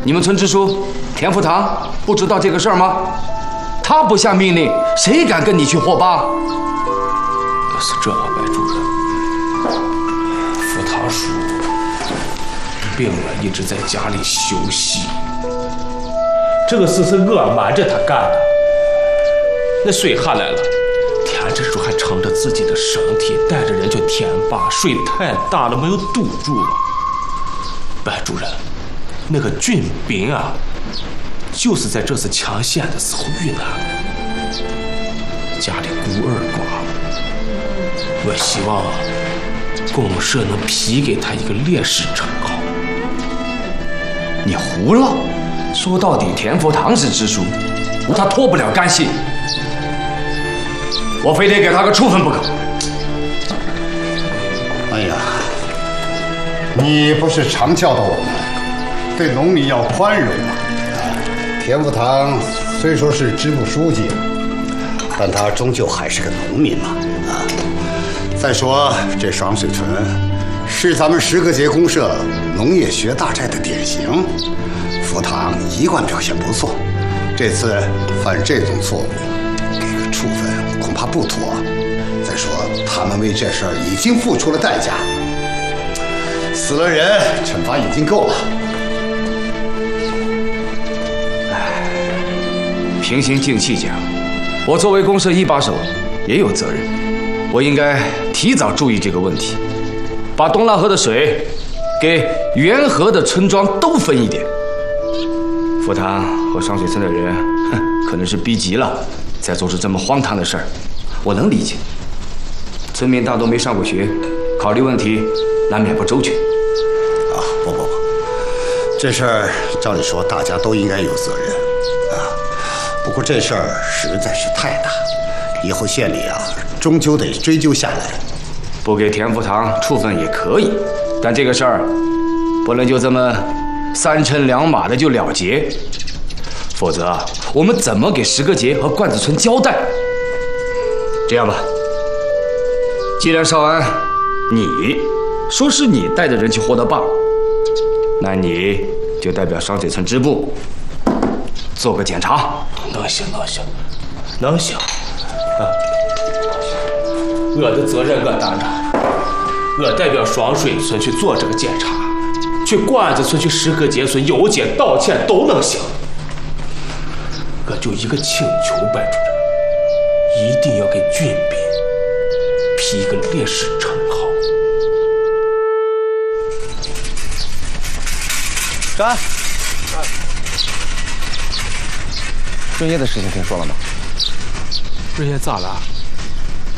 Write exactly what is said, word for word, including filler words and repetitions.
你们村支书田福堂不知道这个事儿吗？他不下命令，谁敢跟你去霍坝？ 要是这样，白主任，福堂叔病了，一直在家里休息。这个事是我瞒着他干的。那水下来了，田支书还撑着自己的身体，带着人去填坝，水太大了，没有堵住了。白主任，那个军兵啊，就是在这次抢险的时候遇难的，家里孤儿寡。我希望公社能批给他一个烈士称号。 你胡闹！说到底，田福堂是支书，他脱不了干系，我非得给他个处分不可。 哎呀，你不是常教导我们，对农民要宽容吗？田福堂虽说是支部书记，但他终究还是个农民嘛。啊，再说这双水村是咱们石河节公社农业学大寨的典型，福堂一贯表现不错，这次犯这种错误，给个处分恐怕不妥。再说他们为这事儿已经付出了代价，死了人，惩罚已经够了。 平心静气讲，我作为公社一把手，也有责任。我应该提早注意这个问题，把东浪河的水给沿河的村庄都分一点。福堂和上水村的人，哼，可能是逼急了，才做出这么荒唐的事儿。我能理解，村民大多没上过学，考虑问题难免不周全。 啊，不不不，这事儿照理说大家都应该有责任啊。不过这事儿实在是太大，以后县里啊，终究得追究下来。 不给田福堂处分也可以，但这个事儿不能就这么三乘两马的就了结，否则我们怎么给石河节和罐子村交代？这样吧，既然少安你说是你带着人去霍德坝，那你就代表双水村支部做个检查。 能行能行能行啊！我的责任我担着，我代表双水村去做这个检查，去罐子村、去石河节村游街道歉都能行。我就一个请求，白主任，一定要给军兵批一个烈士称号。 张安，润叶的事情听说了吗？ 润叶咋了？